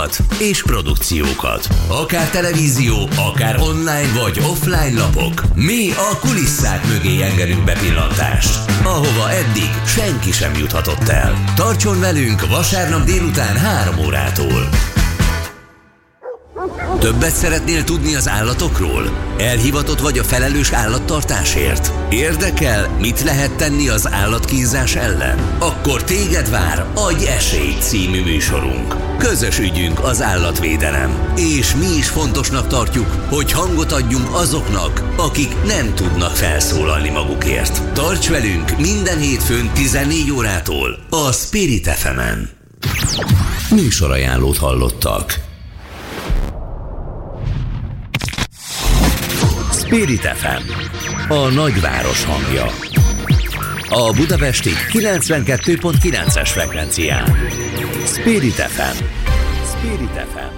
és produkciókat. Akár televízió, akár online vagy offline lapok. Mi a kulisszák mögé engedünk bepillantást, ahova eddig senki sem juthatott el. Tartson velünk vasárnap délután 3 órától. Többet szeretnél tudni az állatokról? Elhivatott vagy a felelős állattartásért? Érdekel, mit lehet tenni az állatkínzás ellen? Akkor téged vár Adj esélyt című műsorunk. Közös ügyünk az állatvédelem, és mi is fontosnak tartjuk, hogy hangot adjunk azoknak, akik nem tudnak felszólalni magukért. Tarts velünk minden hétfőn 14 órától a Spirit FM-en. Műsorajánlót hallottak. Spirit FM, a nagyváros hangja. A budapesti 92.9-es frekvencián. Spirit FM. Spirit FM.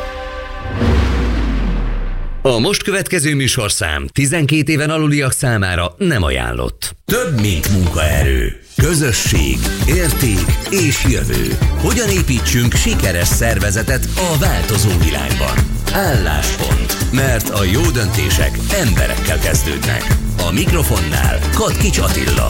A most következő műsorszám 12 éven aluliak számára nem ajánlott. Több, mint munkaerő. Közösség, érték és jövő. Hogyan építsünk sikeres szervezetet a változó világban? Álláspont. Mert a jó döntések emberekkel kezdődnek. A mikrofonnál Katkics Attila.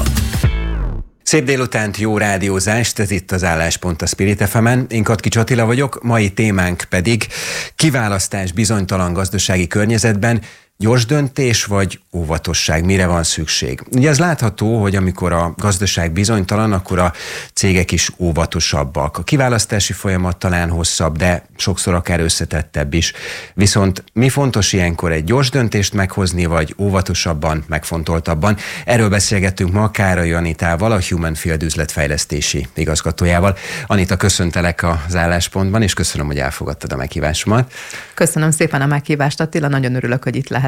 Szép délutánt, jó rádiózást, ez itt az Álláspont a Spirit FM-en. Én Katkics Attila vagyok, mai témánk pedig kiválasztás bizonytalan gazdasági környezetben. Gyors döntés vagy óvatosság, mire van szükség? Ugye ez látható, hogy amikor a gazdaság bizonytalan, akkor a cégek is óvatosabbak. A kiválasztási folyamat talán hosszabb, de sokszor akár összetettebb is. Viszont mi fontos ilyenkor, egy gyors döntést meghozni, vagy óvatosabban, megfontoltabban? Erről beszélgettünk ma Károly Anitával, a Human Field üzletfejlesztési igazgatójával. Anita, köszöntelek az Álláspontban, és köszönöm, hogy elfogadtad a meghívásomat. Köszönöm szépen a meghívást, Attila, nagyon örülök, hogy itt lehetek.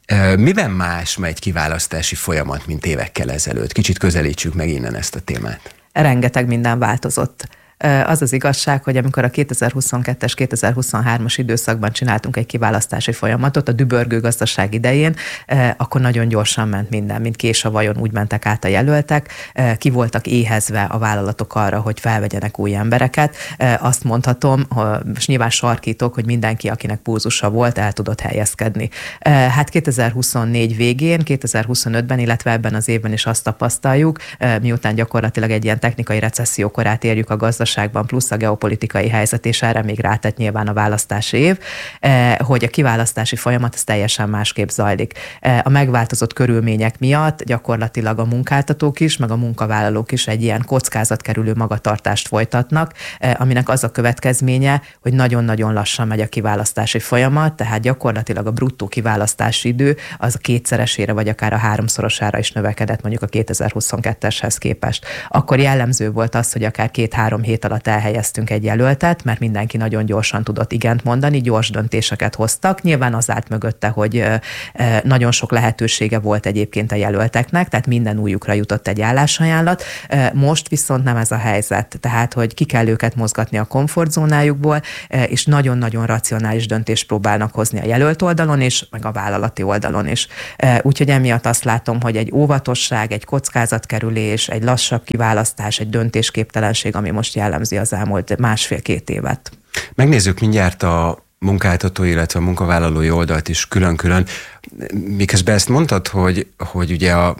Miben más egy kiválasztási folyamat, mint évekkel ezelőtt? Kicsit közelítsük meg innen ezt a témát. Rengeteg minden változott. Az az igazság, hogy amikor a 2022-es, 2023-as időszakban csináltunk egy kiválasztási folyamatot a dübörgő gazdaság idején, akkor nagyon gyorsan ment minden, mint kés a vajon, úgy mentek át a jelöltek, ki voltak éhezve a vállalatok arra, hogy felvegyenek új embereket. Azt mondhatom, és nyilván sarkítok, hogy mindenki, akinek pulzusa volt, el tudott helyezkedni. Hát 2024 végén, 2025-ben, illetve ebben az évben is azt tapasztaljuk, miután gyakorlatilag egy ilyen technikai recesszió korát érjük a gazdaságban, plusz a geopolitikai helyzet, és erre még rátett nyilván a választási év, hogy a kiválasztási folyamat ez teljesen másképp zajlik. A megváltozott körülmények miatt gyakorlatilag a munkáltatók is, meg a munkavállalók is egy ilyen kockázatkerülő magatartást folytatnak, aminek az a következménye, hogy nagyon-nagyon lassan megy a kiválasztási folyamat, tehát gyakorlatilag a bruttó kiválasztási idő az a 2-szeresére, vagy akár a 3-szorosára is növekedett mondjuk a 2022-eshez képest. Akkor jellemző volt az, hogy akár 2-3 hét alatt elhelyeztünk egy jelöltet, mert mindenki nagyon gyorsan tudott igent mondani, gyors döntéseket hoztak. Nyilván az állt mögötte, hogy nagyon sok lehetősége volt egyébként a jelölteknek, tehát minden újjukra jutott egy állásajánlat. Most viszont nem ez a helyzet, tehát hogy ki kell őket mozgatni a komfortzónájukból, és nagyon-nagyon racionális döntést próbálnak hozni a jelölt oldalon is, meg a vállalati oldalon is. Úgyhogy emiatt azt látom, hogy egy óvatosság, egy kockázatkerülés, egy lassabb kiválasztás, egy döntésképtelenség, ami most jellemzi az elmúlt 1,5-2 évet. Megnézzük mindjárt a munkáltató, illetve a munkavállalói oldalt is külön-külön. Miközben ezt mondtad, hogy ugye a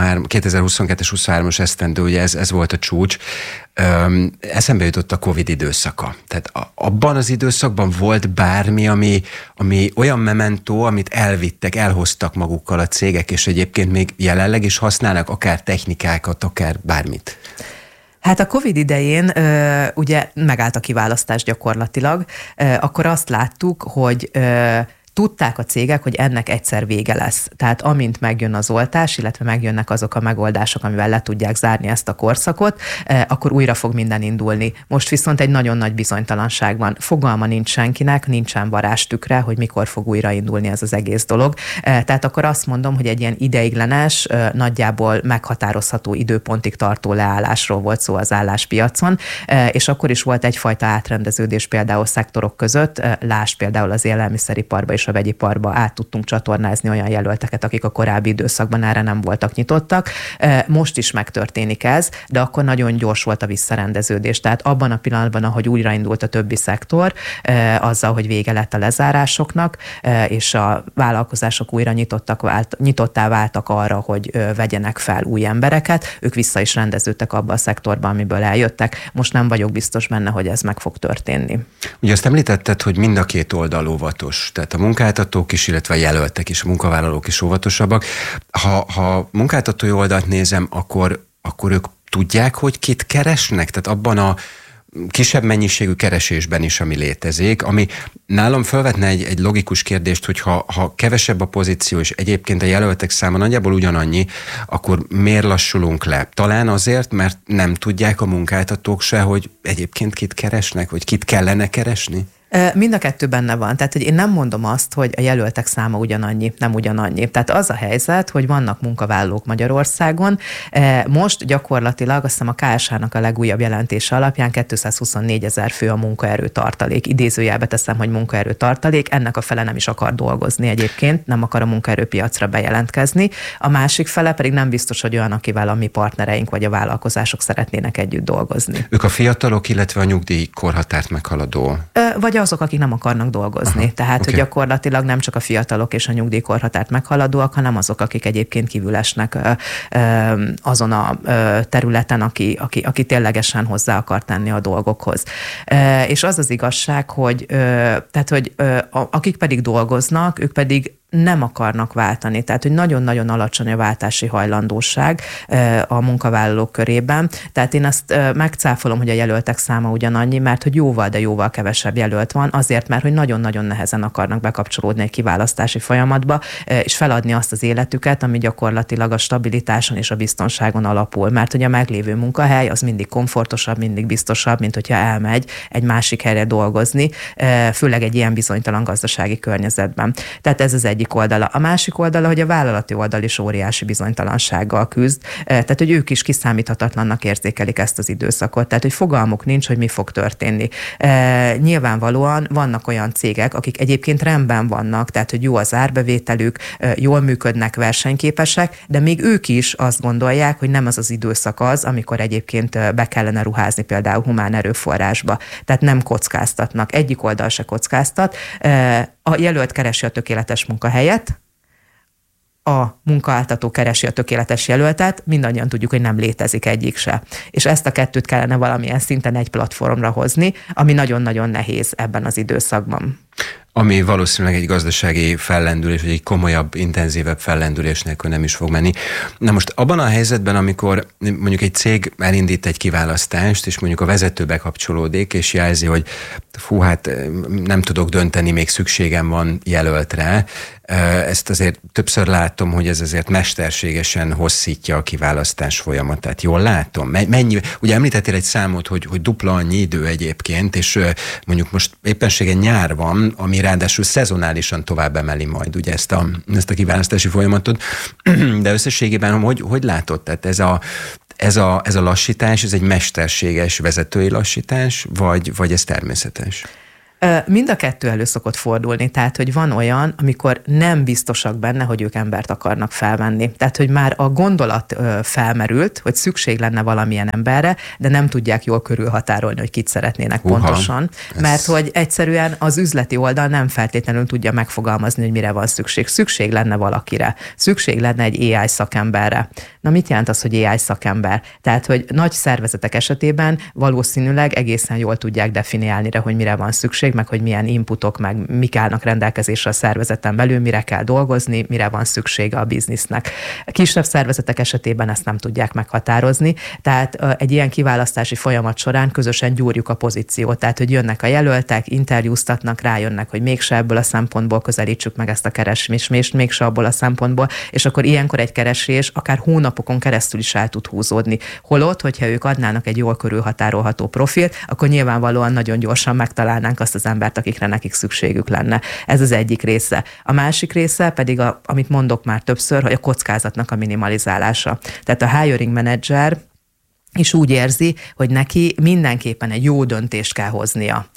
2022-es 23-as esztendő, ugye ez volt a csúcs, eszembe jutott a Covid időszaka. Tehát abban az időszakban volt bármi, ami olyan mementó, amit elhoztak magukkal a cégek, és egyébként még jelenleg is használnak akár technikákat, akár bármit. Hát a Covid idején ugye megállt a kiválasztás gyakorlatilag, akkor azt láttuk, hogy tudták a cégek, hogy ennek egyszer vége lesz. Tehát amint megjön az oltás, illetve megjönnek azok a megoldások, amivel le tudják zárni ezt a korszakot, akkor újra fog minden indulni. Most viszont egy nagyon nagy bizonytalanság van. Fogalma nincs senkinek, nincsen varázstükre, hogy mikor fog újraindulni ez az egész dolog. Tehát akkor azt mondom, hogy egy ilyen ideiglenes, nagyjából meghatározható időpontig tartó leállásról volt szó az álláspiacon, és akkor is volt egyfajta átrendeződés például szektorok között, lásd például az élelmiszeriparba és a vegyiparba át tudtunk csatornázni olyan jelölteket, akik a korábbi időszakban erre nem voltak nyitottak. Most is megtörténik ez, de akkor nagyon gyors volt a visszarendeződés. Tehát abban a pillanatban, ahogy újraindult a többi szektor, azzal, hogy vége lett a lezárásoknak, és a vállalkozások újra nyitottá váltak arra, hogy vegyenek fel új embereket, ők vissza is rendeződtek abba a szektorba, amiből eljöttek. Most nem vagyok biztos benne, hogy ez meg fog történni. Ugye azt említetted, hogy mind a két oldal óvatos, tehát a munkáltatók is, illetve a jelöltek is, a munkavállalók is óvatosabbak. Ha munkáltatói oldalt nézem, akkor ők tudják, hogy kit keresnek? Tehát abban a kisebb mennyiségű keresésben is, ami létezik, ami nálam felvetne egy logikus kérdést, hogy ha kevesebb a pozíció, és egyébként a jelöltek száma nagyjából ugyanannyi, akkor miért lassulunk le? Talán azért, mert nem tudják a munkáltatók se, hogy egyébként kit keresnek, vagy kit kellene keresni? Mind a kettő benne van. Tehát, hogy én nem mondom azt, hogy a jelöltek száma ugyanannyi, nem ugyanannyi. Tehát az a helyzet, hogy vannak munkavállalók Magyarországon. Most gyakorlatilag, azt hiszem a KSH-nak a legújabb jelentése alapján 224 000 fő a munkaerőtartalék. Idézőjelbe teszem, hogy munkaerőtartalék. Ennek a fele nem is akar dolgozni egyébként, nem akar a munkaerőpiacra bejelentkezni. A másik fele pedig nem biztos, hogy olyan, akivel a mi partnereink vagy a vállalkozások szeretnének együtt dolgozni. Ők a fiatalok, illetve a nyugdíjkorhatárt meghaladó. Vagy azok, akik nem akarnak dolgozni. Aha, tehát hogy gyakorlatilag nem csak a fiatalok és a nyugdíjkorhatárt meghaladóak, hanem azok, akik egyébként kívül esnek azon a területen, aki ténylegesen hozzá akar tenni a dolgokhoz. És az az igazság, hogy akik pedig dolgoznak, ők pedig nem akarnak váltani. Tehát, hogy nagyon-nagyon alacsony a váltási hajlandóság a munkavállalók körében. Tehát én azt megcáfolom, hogy a jelöltek száma ugyanannyi, mert hogy jóval, de jóval kevesebb jelölt van, azért, mert hogy nagyon-nagyon nehezen akarnak bekapcsolódni egy kiválasztási folyamatba, és feladni azt az életüket, ami gyakorlatilag a stabilitáson és a biztonságon alapul. Mert hogy a meglévő munkahely az mindig komfortosabb, mindig biztosabb, mint hogyha elmegy egy másik helyre dolgozni, főleg egy ilyen bizonytalan gazdasági környezetben. Tehát ez az egyik oldala. A másik oldala, hogy a vállalati oldal is óriási bizonytalansággal küzd, tehát hogy ők is kiszámíthatatlannak érzékelik ezt az időszakot, tehát hogy fogalmuk nincs, hogy mi fog történni. Nyilvánvalóan vannak olyan cégek, akik egyébként rendben vannak, tehát hogy jó az árbevételük, jól működnek, versenyképesek, de még ők is azt gondolják, hogy nem az az időszak az, amikor egyébként be kellene ruházni például humán erőforrásba. Tehát nem kockáztatnak. Egyik oldal se kockáztat. A jelölt keresi a tökéletes munkahelyet, a munkáltató keresi a tökéletes jelöltet, mindannyian tudjuk, hogy nem létezik egyik se. És ezt a kettőt kellene valamilyen szinten egy platformra hozni, ami nagyon-nagyon nehéz ebben az időszakban. Ami valószínűleg egy gazdasági fellendülés, vagy egy komolyabb, intenzívebb fellendülés nélkül nem is fog menni. Na most abban a helyzetben, amikor mondjuk egy cég elindít egy kiválasztást, és mondjuk a vezető bekapcsolódik, és jelzi, hogy fú, hát nem tudok dönteni, még szükségem van jelöltre. Ezt azért többször látom, hogy ez azért mesterségesen hosszítja a kiválasztás folyamatát. Jól látom? Mennyi, ugye említettél egy számot, hogy dupla annyi idő egyébként, és mondjuk most éppenségen nyár van, ami ráadásul szezonálisan tovább emeli majd ugye ezt a kiválasztási folyamatot. De összességében hogy látod? Tehát ez a lassítás, ez egy mesterséges vezetői lassítás, vagy ez természetes? Mind a kettő elő szokott fordulni, tehát, hogy van olyan, amikor nem biztosak benne, hogy ők embert akarnak felvenni. Tehát, hogy már a gondolat felmerült, hogy szükség lenne valamilyen emberre, de nem tudják jól körülhatárolni, hogy kit szeretnének pontosan. Mert hogy egyszerűen az üzleti oldal nem feltétlenül tudja megfogalmazni, hogy mire van szükség. Szükség lenne valakire. Szükség lenne egy AI szakemberre. Na mit jelent az, hogy AI szakember? Tehát, hogy nagy szervezetek esetében valószínűleg egészen jól tudják definiálni, hogy mire van szükség, meg hogy milyen inputok, meg mik állnak rendelkezésre a szervezeten belül, mire kell dolgozni, mire van szüksége a biznisznek. Kisebb szervezetek esetében ezt nem tudják meghatározni, tehát egy ilyen kiválasztási folyamat során közösen gyúrjuk a pozíciót, tehát hogy jönnek a jelöltek, interjúztatnak, rájönnek, hogy mégse ebből a szempontból közelítsük meg ezt a keresést, mégse abból a szempontból, és akkor ilyenkor egy keresés akár hónapokon keresztül is el tud húzódni. Holott, hogyha ők adnának egy jól körülhatárolható profilt, akkor nyilvánvalóan nagyon gyorsan megtalálnánk azt az embert, akikre nekik szükségük lenne. Ez az egyik része. A másik része pedig, amit mondok már többször, hogy a kockázatnak a minimalizálása. Tehát a hiring manager is úgy érzi, hogy neki mindenképpen egy jó döntést kell hoznia.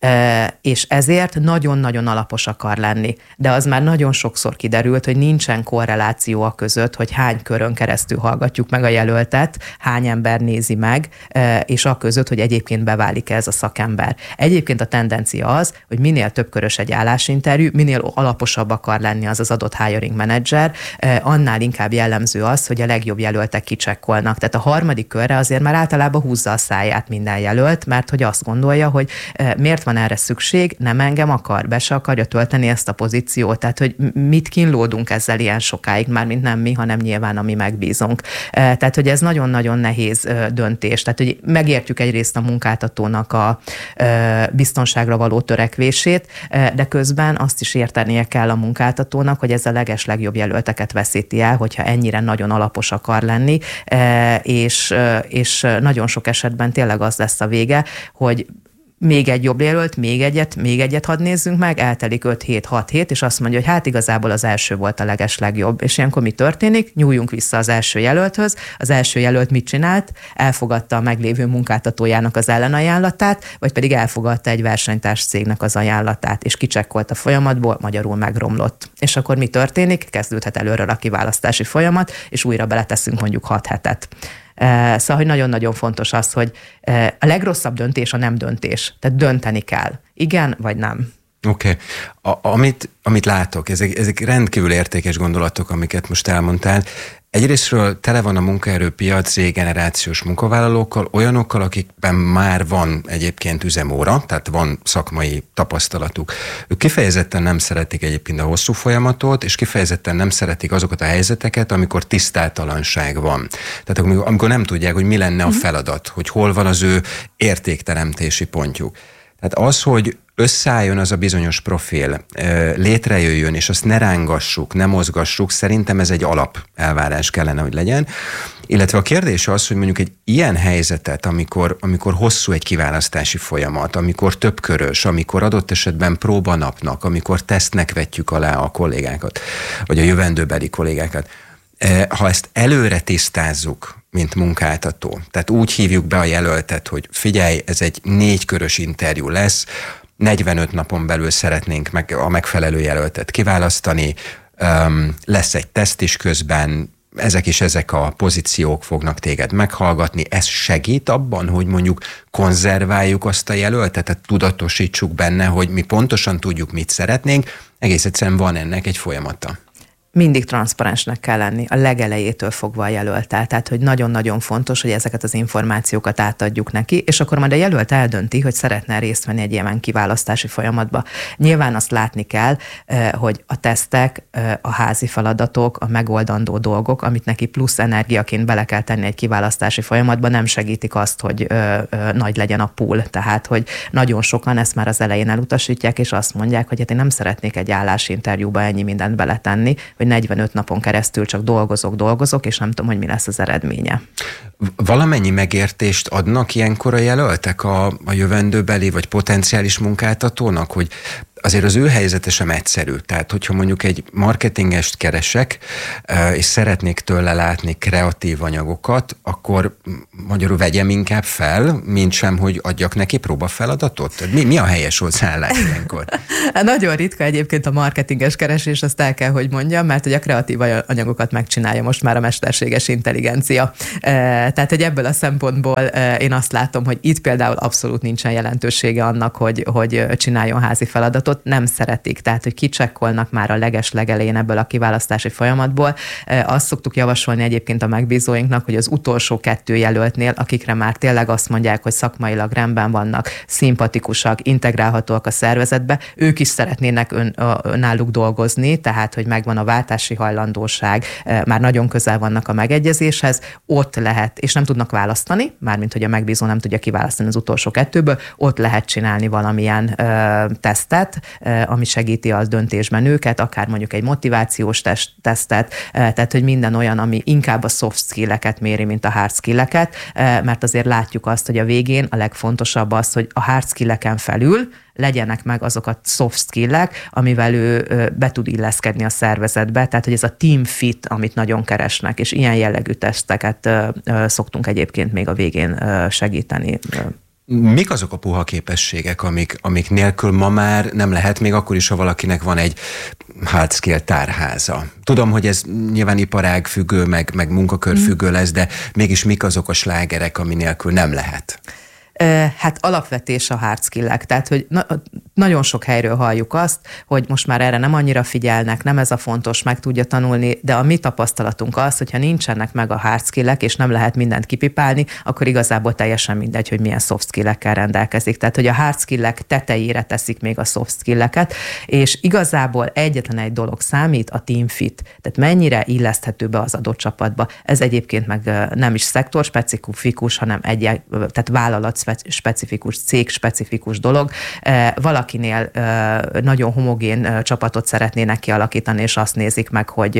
és ezért nagyon-nagyon alapos akar lenni. De az már nagyon sokszor kiderült, hogy nincsen korreláció a között, hogy hány körön keresztül hallgatjuk meg a jelöltet, hány ember nézi meg, és a között, hogy egyébként beválik ez a szakember. Egyébként a tendencia az, hogy minél több körös egy állásinterjú, minél alaposabb akar lenni az adott hiring manager, annál inkább jellemző az, hogy a legjobb jelöltek kicsekkolnak. Tehát a harmadik körre azért már általában húzza a száját minden jelölt, mert hogy azt gondolja, hogy miért van erre szükség, nem engem akar, be se akarja tölteni ezt a pozíciót, tehát hogy mit kínlódunk ezzel ilyen sokáig, mármint nem mi, hanem nyilván a mi megbízunk. Tehát, hogy ez nagyon-nagyon nehéz döntés. Tehát, hogy megértjük egyrészt a munkáltatónak a biztonságra való törekvését, de közben azt is értenie kell a munkáltatónak, hogy ez a legeslegjobb jelölteket veszíti el, hogyha ennyire nagyon alapos akar lenni, és nagyon sok esetben tényleg az lesz a vége, hogy még egy jobb jelölt, még egyet hadd nézzünk meg, eltelik 5-7-6 hét, és azt mondja, hogy hát igazából az első volt a legeslegjobb. És ilyenkor mi történik? Nyúljunk vissza az első jelölthöz. Az első jelölt mit csinált? Elfogadta a meglévő munkáltatójának az ellenajánlatát, vagy pedig elfogadta egy versenytárs cégnek az ajánlatát, és kicsekkolt a folyamatból, magyarul megromlott. És akkor mi történik? Kezdődhet előről a kiválasztási folyamat, és újra beleteszünk mondjuk 6 hetet. Szóval, hogy nagyon-nagyon fontos az, hogy a legrosszabb döntés a nem döntés. Tehát dönteni kell. Igen, vagy nem. Oké. Amit látok, ezek rendkívül értékes gondolatok, amiket most elmondtál. Egyrésztről tele van a munkaerőpiac Z-generációs munkavállalókkal, olyanokkal, akikben már van egyébként üzemóra, tehát van szakmai tapasztalatuk. Ők kifejezetten nem szeretik egyébként a hosszú folyamatot, és kifejezetten nem szeretik azokat a helyzeteket, amikor tisztátalanság van. Tehát amikor nem tudják, hogy mi lenne a feladat, hogy hol van az ő értékteremtési pontjuk. Tehát az, hogy összeálljon az a bizonyos profil, létrejöjjön, és azt ne rángassuk, ne mozgassuk, szerintem ez egy alap elvárás kellene, hogy legyen. Illetve a kérdés az, hogy mondjuk egy ilyen helyzetet, amikor hosszú egy kiválasztási folyamat, amikor többkörös, amikor adott esetben próbanapnak, amikor tesztnek vetjük alá a kollégákat, vagy a jövendőbeli kollégákat, ha ezt előre tisztázzuk, mint munkáltató, tehát úgy hívjuk be a jelöltet, hogy figyelj, ez egy 4 körös interjú lesz, 45 napon belül szeretnénk a megfelelő jelöltet kiválasztani, lesz egy teszt is közben, ezek a pozíciók fognak téged meghallgatni. Ez segít abban, hogy mondjuk konzerváljuk azt a jelöltet, tehát tudatosítsuk benne, hogy mi pontosan tudjuk, mit szeretnénk, egész egyszerűen van ennek egy folyamata. Mindig transzparensnek kell lenni, a legelejétől fogva a jelölttel. Tehát, hogy nagyon-nagyon fontos, hogy ezeket az információkat átadjuk neki, és akkor majd a jelölt eldönti, hogy szeretne részt venni egy ilyen kiválasztási folyamatba. Nyilván azt látni kell, hogy a tesztek, a házi feladatok, a megoldandó dolgok, amit neki plusz energiaként bele kell tenni egy kiválasztási folyamatba, nem segítik azt, hogy nagy legyen a pool. Tehát, hogy nagyon sokan ezt már az elején elutasítják, és azt mondják, hogy hát én nem szeretnék egy állásinterjúba ennyi mindent beletenni, hogy 45 napon keresztül csak dolgozok, és nem tudom, hogy mi lesz az eredménye. Valamennyi megértést adnak ilyenkor a jelöltek a jövendőbeli vagy potenciális munkáltatónak, hogy azért az ő helyzete sem egyszerű. Tehát, hogyha mondjuk egy marketingest keresek, és szeretnék tőle látni kreatív anyagokat, akkor magyarul vegyem inkább fel, mint sem, hogy adjak neki próbafeladatot? Mi a helyes hozzáállás ilyenkor? Nagyon ritka egyébként a marketinges keresés, azt el kell, hogy mondjam, mert hogy a kreatív anyagokat megcsinálja most már a mesterséges intelligencia. Tehát, hogy ebből a szempontból én azt látom, hogy itt például abszolút nincsen jelentősége annak, hogy csináljon házi feladatot, nem szeretik, tehát hogy kicsekkolnak már a legelején ebből a kiválasztási folyamatból. Azt szoktuk javasolni egyébként a megbízóinknak, hogy az utolsó 2 jelöltnél, akikre már tényleg azt mondják, hogy szakmailag rendben vannak, szimpatikusak, integrálhatóak a szervezetbe, ők is szeretnének náluk dolgozni, tehát hogy megvan a váltási hajlandóság, már nagyon közel vannak a megegyezéshez, ott lehet, és nem tudnak választani, mármint hogy a megbízó nem tudja kiválasztani az utolsó 2-ből, ott lehet csinálni valamilyen tesztet, ami segíti az döntésben őket, akár mondjuk egy motivációs tesztet, tehát hogy minden olyan, ami inkább a soft skill-eket méri, mint a hard skill-eket, mert azért látjuk azt, hogy a végén a legfontosabb az, hogy a hard skill-eken felül legyenek meg azok a soft skill-ek, amivel ő be tud illeszkedni a szervezetbe, tehát hogy ez a team fit, amit nagyon keresnek, és ilyen jellegű teszteket szoktunk egyébként még a végén segíteni. Mik azok a puha képességek, amik nélkül ma már nem lehet, még akkor is, ha valakinek van egy hard skill tárháza? Tudom, hogy ez nyilván iparág függő, meg munkakör függő lesz, de mégis mik azok a slágerek, ami nélkül nem lehet? Hát alapvetés a hard skill-ek, tehát hogy nagyon sok helyről halljuk azt, hogy most már erre nem annyira figyelnek, nem ez a fontos, meg tudja tanulni, de a mi tapasztalatunk az, hogyha nincsenek meg a hard skill-ek, és nem lehet mindent kipipálni, akkor igazából teljesen mindegy, hogy milyen soft skill-ekkel rendelkezik. Tehát, hogy a hard skill-ek tetejére teszik még a soft skill-eket, és igazából egyetlen egy dolog számít, a team fit. Tehát mennyire illeszthető be az adott csapatba. Ez egyébként meg nem is szektorspecifikus, hanem tehát vállalat specifikus, cég specifikus dolog. Valakinél nagyon homogén csapatot szeretnének kialakítani, és azt nézik meg, hogy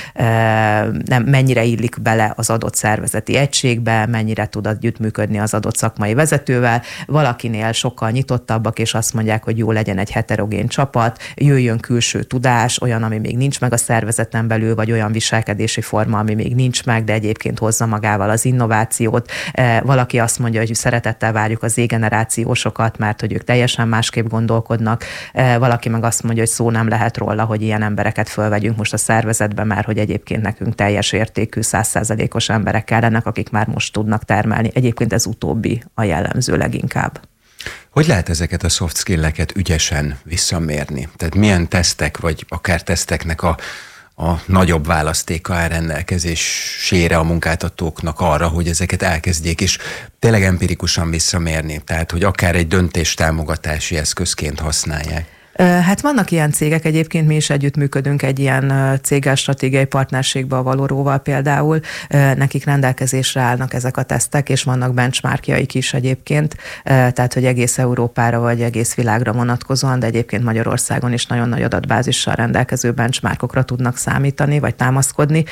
mennyire illik bele az adott szervezeti egységbe, mennyire tud együttműködni az adott szakmai vezetővel. Valakinél sokkal nyitottabbak, és azt mondják, hogy jó legyen egy heterogén csapat, jöjjön külső tudás, olyan, ami még nincs meg a szervezeten belül, vagy olyan viselkedési forma, ami még nincs meg, de egyébként hozza magával az innovációt. Valaki azt mondja, hogy szeretettel várjuk az Z-generációsokat, mert hogy ők teljesen másképp gondolkodnak. Valaki meg azt mondja, hogy szó nem lehet róla, hogy ilyen embereket fölvegyünk most a szervezetbe, mert hogy egyébként nekünk teljes értékű 100%-os emberek kellenek, akik már most tudnak termelni. Egyébként ez utóbbi a jellemző leginkább. Hogy lehet ezeket a soft skill-eket ügyesen visszamérni? Tehát milyen tesztek, vagy akár teszteknek a nagyobb választéka áll rendelkezésére a munkáltatóknak arra, hogy ezeket elkezdjék, és tényleg empirikusan visszamérni, tehát hogy akár egy döntéstámogatási eszközként használják. Hát vannak ilyen cégek, egyébként mi is együttműködünk egy ilyen céggel stratégiai partnerségbe, a Valoróval például, nekik rendelkezésre állnak ezek a tesztek, és vannak benchmarkjaik is egyébként, tehát hogy egész Európára vagy egész világra vonatkozóan, de egyébként Magyarországon is nagyon nagy adatbázissal rendelkező benchmarkokra tudnak számítani, vagy támaszkodni,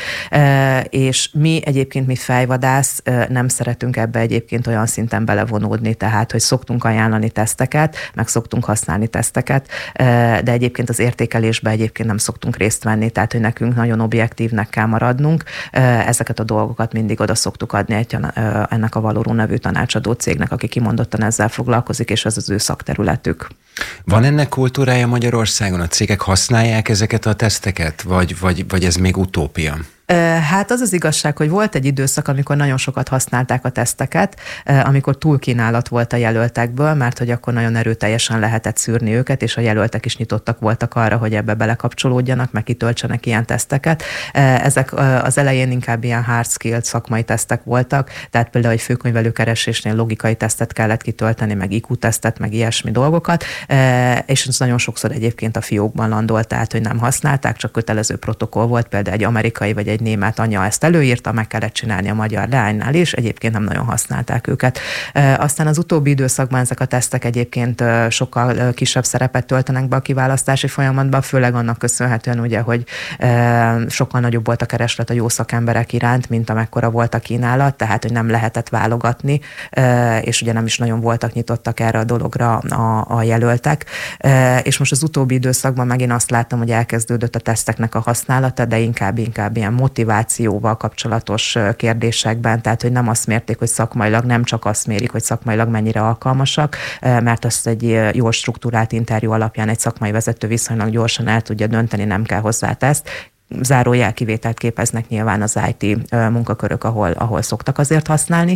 és mi fejvadász nem szeretünk ebbe egyébként olyan szinten belevonódni, tehát hogy szoktunk ajánlani teszteket, meg szoktunk használni teszteket, de egyébként az értékelésben egyébként nem szoktunk részt venni, tehát hogy nekünk nagyon objektívnek kell maradnunk. Ezeket a dolgokat mindig oda szoktuk adni ennek a Valoró nevű tanácsadó cégnek, aki kimondottan ezzel foglalkozik, és ez az ő szakterületük. Van ennek kultúrája Magyarországon? A cégek használják ezeket a teszteket, vagy ez még utópia? Hát az az igazság, hogy volt egy időszak, amikor nagyon sokat használták a teszteket, amikor túlkínálat volt a jelöltekből, mert hogy akkor nagyon erőteljesen lehetett szűrni őket, és a jelöltek is nyitottak voltak arra, hogy ebbe belekapcsolódjanak, meg kitöltsenek ilyen teszteket. Ezek az elején inkább ilyen hard skilled szakmai tesztek voltak, tehát például egy főkönyvelőkeresésnél logikai tesztet kellett kitölteni, meg IQ tesztet, meg ilyesmi dolgokat, és ez nagyon sokszor egyébként a fiókban landolt, tehát hogy nem használták, csak kötelező protokoll volt, például egy amerikai vagy egy német anya ezt előírta, meg kellett csinálni a magyar leánynál is, egyébként nem nagyon használták őket. Aztán az utóbbi időszakban ezek a tesztek egyébként sokkal kisebb szerepet töltenek be a kiválasztási folyamatban, főleg annak köszönhetően ugye, hogy sokkal nagyobb volt a kereslet a jó szakemberek iránt, mint amekkora volt a kínálat, tehát hogy nem lehetett válogatni, és ugye nem is nagyon voltak nyitottak erre a dologra a jelöltek. És most az utóbbi időszakban megint azt láttam, hogy elkezdődött a teszteknek a használata, de inkább ilyen motivációval kapcsolatos kérdésekben, tehát hogy nem azt mérték, hogy szakmailag, nem csak azt mérik, hogy szakmailag mennyire alkalmasak, mert azt egy jól struktúrált interjú alapján egy szakmai vezető viszonylag gyorsan el tudja dönteni, nem kell hozzá teszt. Zárójel kivételt képeznek nyilván az IT munkakörök, ahol szoktak azért használni,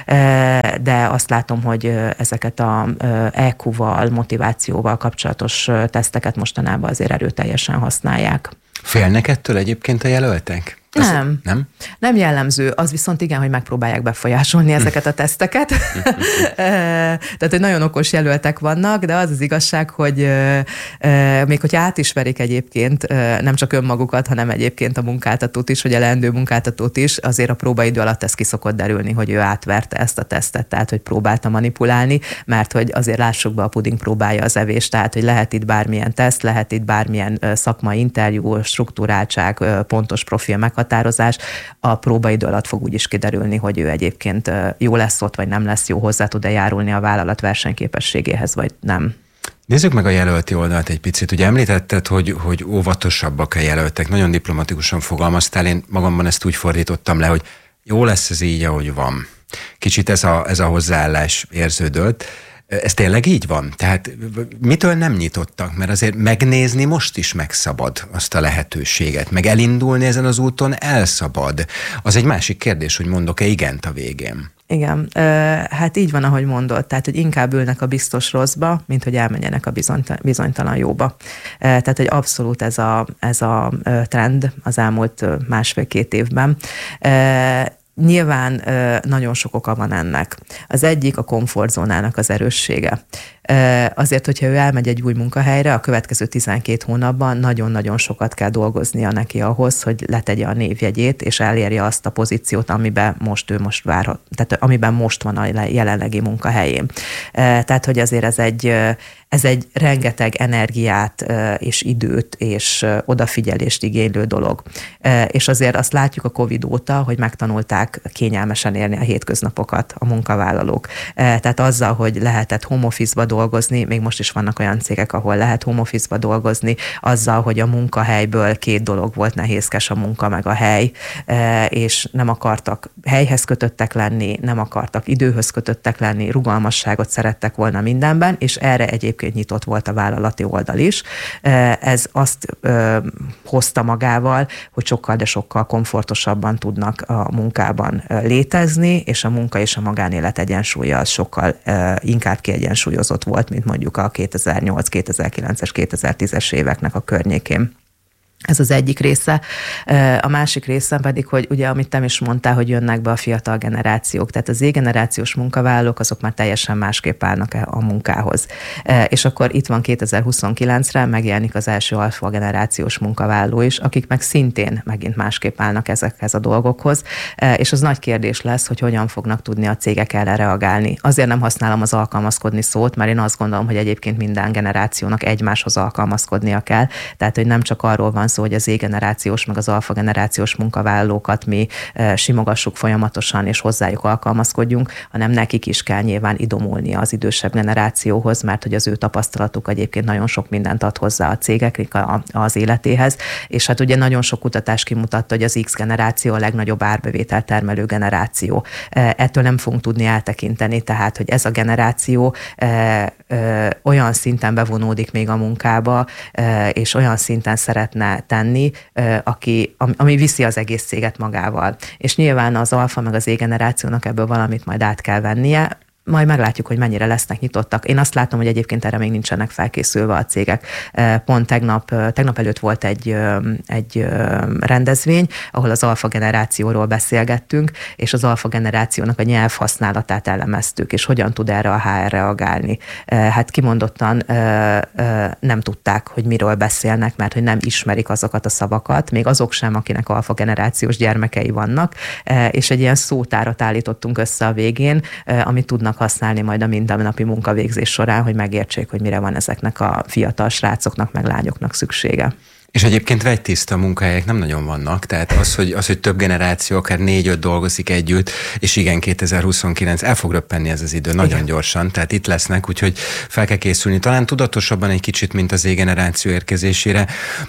de azt látom, hogy ezeket a EQ-val, motivációval kapcsolatos teszteket mostanában azért erőteljesen használják. Félnek ettől egyébként a jelöltek? Nem jellemző. Az viszont igen, hogy megpróbálják befolyásolni ezeket a teszteket. Tehát, hogy nagyon okos jelöltek vannak, de az az igazság, hogy még hogyha átismerik egyébként nem csak önmagukat, hanem egyébként a munkáltatót is, vagy a leendő munkáltatót is, azért a próbaidő alatt ez ki szokott derülni, hogy ő átverte ezt a tesztet, tehát, hogy próbálta manipulálni, mert hogy azért lássuk be, a puding próbálja az evést, tehát, hogy lehet itt bármilyen teszt, lehet itt bármilyen szakmai interjú, struktúráltság, pontos profil meghatározás, a próbaidő alatt fog úgy is kiderülni, hogy ő egyébként jó lesz ott, vagy nem lesz jó, hozzá tud-e járulni a vállalat versenyképességéhez, vagy nem. Nézzük meg a jelölti oldalt egy picit. Ugye említetted, hogy óvatosabbak a jelöltek. Nagyon diplomatikusan fogalmaztál. Én magamban ezt úgy fordítottam le, hogy jó lesz ez így, ahogy van. Kicsit ez a hozzáállás érződött. Ez tényleg így van? Tehát mitől nem nyitottak? Mert azért megnézni most is megszabad azt a lehetőséget, meg elindulni ezen az úton elszabad. Az egy másik kérdés, hogy mondok-e igent a végén. Igen, hát így van, ahogy mondod, tehát, hogy inkább ülnek a biztos rosszba, mint hogy elmenjenek a bizonytalan jóba. Tehát, hogy abszolút ez a trend az elmúlt 1,5-2 évben. Nyilván nagyon sok oka van ennek. Az egyik a komfortzónának az erőssége. Azért, hogyha ő elmegy egy új munkahelyre, a következő 12 hónapban nagyon-nagyon sokat kell dolgoznia neki ahhoz, hogy letegye a névjegyét, és elérje azt a pozíciót, amiben ő most várhat, tehát amiben most van a jelenlegi munkahelyén. Tehát, hogy azért ez egy rengeteg energiát és időt és odafigyelést igénylő dolog. És azért azt látjuk a Covid óta, hogy megtanulták kényelmesen élni a hétköznapokat a munkavállalók. Tehát azzal, hogy lehetett home office-ba dolgozni, még most is vannak olyan cégek, ahol lehet home office-ba dolgozni, azzal, hogy a munkahelyből 2 dolog volt nehézkes, a munka meg a hely, és nem akartak helyhez kötöttek lenni, nem akartak időhöz kötöttek lenni, rugalmasságot szerettek volna mindenben, és erre egyébként nyitott volt a vállalati oldal is. Ez azt hozta magával, hogy sokkal, de sokkal komfortosabban tudnak a munkában létezni, és a munka és a magánélet egyensúlya az sokkal inkább kiegyensúlyozott volt, mint mondjuk a 2008, 2009-es, 2010-es éveknek a környékén. Ez az egyik része. A másik része pedig, hogy ugye, amit te is mondtál, hogy jönnek be a fiatal generációk. Tehát az Z-generációs munkavállalók, azok már teljesen másképp állnak a munkához. És akkor itt van 2029-re, megjelenik az első alfa generációs munkavállaló is, akik meg szintén megint másképp állnak ezekhez a dolgokhoz. És az nagy kérdés lesz, hogy hogyan fognak tudni a cégek erre reagálni. Azért nem használom az alkalmazkodni szót, mert én azt gondolom, hogy egyébként minden generációnak egymáshoz alkalmazkodnia kell. Tehát, hogy nem csak arról van szó, hogy az Z-generációs, meg az alfa generációs munkavállalókat mi simogassuk folyamatosan, és hozzájuk alkalmazkodjunk, hanem nekik is kell nyilván idomulnia az idősebb generációhoz, mert hogy az ő tapasztalatuk egyébként nagyon sok mindent ad hozzá a cégeknek az életéhez, és hát ugye nagyon sok kutatás kimutatta, hogy az X generáció a legnagyobb árbevételt termelő generáció. Ettől nem fogunk tudni eltekinteni, tehát, hogy ez a generáció olyan szinten bevonódik még a munkába, és olyan szinten szeretne tenni, ami viszi az egész céget magával. És nyilván az alfa meg az Z-generációnak ebből valamit majd át kell vennie, majd meglátjuk, hogy mennyire lesznek nyitottak. Én azt látom, hogy egyébként erre még nincsenek felkészülve a cégek. Pont tegnap előtt volt egy rendezvény, ahol az alfa generációról beszélgettünk, és az alfa generációnak a nyelvhasználatát elemeztük, és hogyan tud erre a HR reagálni. Hát kimondottan nem tudták, hogy miről beszélnek, mert hogy nem ismerik azokat a szavakat, még azok sem, akinek alfa generációs gyermekei vannak, és egy ilyen szótárat állítottunk össze a végén, amit tudnak használni majd a mindennapi munkavégzés során, hogy megértsék, hogy mire van ezeknek a fiatal srácoknak, meg lányoknak szüksége. És egyébként vegytiszta munkahelyek nem nagyon vannak, tehát az, hogy több generáció, akár 4-5 dolgozik együtt, és igen, 2029 el fog röppenni ez az idő nagyon gyorsan, tehát itt lesznek, úgyhogy fel kell készülni. Talán tudatosabban egy kicsit, mint az Z-generáció érkezésére.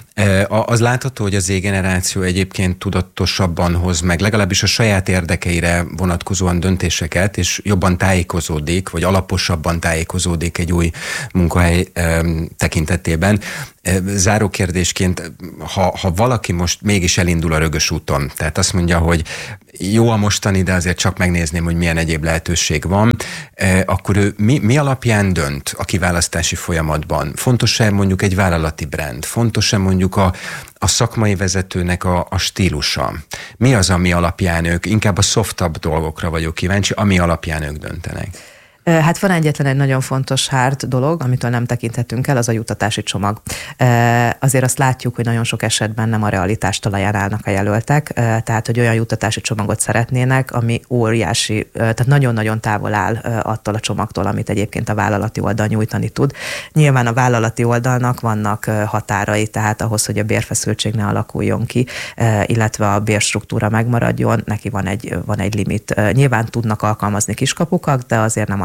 Az látható, hogy az Z-generáció egyébként tudatosabban hoz meg, legalábbis a saját érdekeire vonatkozóan döntéseket, és jobban tájékozódik, vagy alaposabban tájékozódik egy új munkahely tekintetében. Záró kérdésként, ha valaki most mégis elindul a rögös úton, tehát azt mondja, hogy jó a mostani, de azért csak megnézném, hogy milyen egyéb lehetőség van, akkor ő mi alapján dönt a kiválasztási folyamatban? Fontos-e mondjuk egy vállalati brand? Fontos-e mondjuk a szakmai vezetőnek a stílusa? Mi az, ami alapján ők, inkább a softabb dolgokra vagyok kíváncsi, ami alapján ők döntenek? Hát van egyetlen egy nagyon fontos hard dolog, amitől nem tekinthetünk el, az a juttatási csomag. Azért azt látjuk, hogy nagyon sok esetben nem a realitás talaján állnak a jelöltek, tehát hogy olyan juttatási csomagot szeretnének, ami óriási, tehát nagyon-nagyon távol áll attól a csomagtól, amit egyébként a vállalati oldal nyújtani tud. Nyilván a vállalati oldalnak vannak határai, tehát ahhoz, hogy a bérfeszültség ne alakuljon ki, illetve a bérstruktúra megmaradjon, neki van egy limit. Nyilván tudnak alkalmazni kiskapukat, de azért nem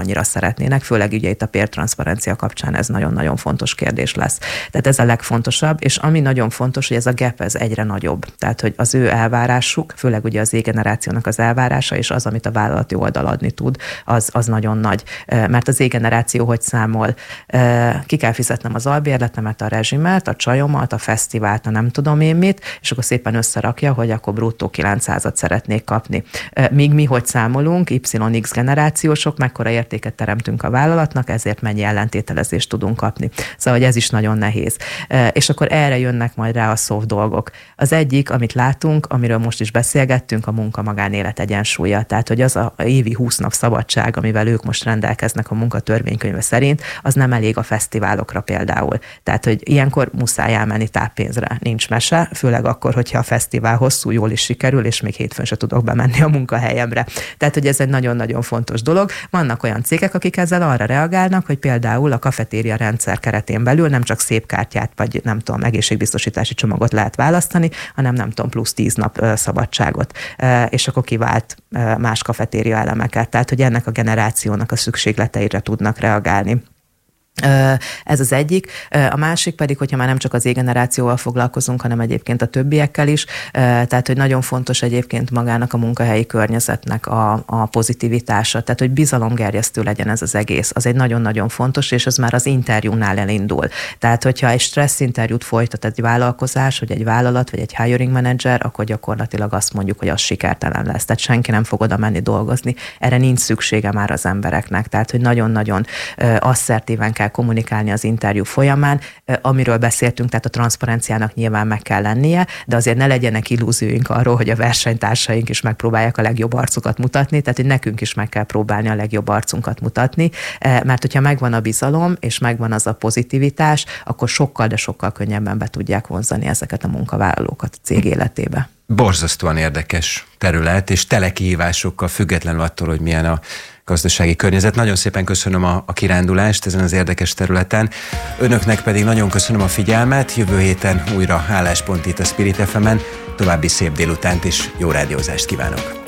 annyira szeretnének, főleg ugye itt a bértranszparencia kapcsán ez nagyon-nagyon fontos kérdés lesz. Tehát ez a legfontosabb, és ami nagyon fontos, hogy ez a gap ez egyre nagyobb. Tehát, hogy az ő elvárásuk, főleg ugye az Z-generációnak az elvárása, és az, amit a vállalati oldal adni tud, az nagyon nagy. Mert az Z-generáció hogy számol? Ki kell fizetnem az albérletemet, a rezsimet, a csajomat, a fesztivált, a nem tudom én mit, és akkor szépen összerakja, hogy akkor bruttó 900-at szeretnék kapni. Míg mi hogy számolunk, YX generációsok, mekkora értéket teremtünk a vállalatnak, ezért mennyi ellentételezést tudunk kapni. Szóval, hogy ez is nagyon nehéz. És akkor erre jönnek majd rá a soft dolgok. Az egyik, amit látunk, amiről most is beszélgettünk, a munka-magánélet egyensúlya. Tehát, hogy az a évi 20 nap szabadság, amivel ők most rendelkeznek a munkatörvénykönyve szerint, az nem elég a fesztiválokra például. Tehát, hogy ilyenkor muszáj elmenni táppénzre. Nincs mese, főleg akkor, hogyha a fesztivál hosszú, jól is sikerül, és még hétfőn se tudok bemenni a munkahelyemre. Tehát, hogy ez egy nagyon-nagyon fontos dolog. Vannak olyan cégek, akik ezzel arra reagálnak, hogy például a kafetéria rendszer keretén belül nem csak szép kártyát, vagy nem tudom, egészségbiztosítási csomagot lehet választani, hanem nem tudom, plusz 10 nap szabadságot. És akkor kivált más kafetéria elemeket. Tehát, hogy ennek a generációnak a szükségleteire tudnak reagálni. Ez az egyik. A másik pedig, hogyha már nem csak az Z-generációval foglalkozunk, hanem egyébként a többiekkel is, tehát, hogy nagyon fontos egyébként magának a munkahelyi környezetnek a pozitivitása, tehát, hogy bizalomgerjesztő legyen ez az egész. Az egy nagyon-nagyon fontos, és ez már az interjúnál elindul. Tehát, hogyha egy stressz interjút folytat egy vállalkozás, vagy egy vállalat, vagy egy hiring manager, akkor gyakorlatilag azt mondjuk, hogy az sikertelen lesz. Tehát senki nem fog oda menni dolgozni. Erre nincs szüksége már az embereknek. Tehát, hogy nagyon-nagyon asszertíven kell kommunikálni az interjú folyamán, amiről beszéltünk, tehát a transzparenciának nyilván meg kell lennie, de azért ne legyenek illúzióink arról, hogy a versenytársaink is megpróbálják a legjobb arcukat mutatni, tehát hogy nekünk is meg kell próbálni a legjobb arcunkat mutatni, mert hogyha megvan a bizalom, és megvan az a pozitivitás, akkor sokkal, de sokkal könnyebben be tudják vonzani ezeket a munkavállalókat a cég életébe. Borzasztóan érdekes terület, és tele kihívásokkal, függetlenül attól, hogy milyen a gazdasági környezet. Nagyon szépen köszönöm a kirándulást ezen az érdekes területen. Önöknek pedig nagyon köszönöm a figyelmet. Jövő héten újra álláspont itt a Spirit FM-en. További szép délutánt és jó rádiózást kívánok!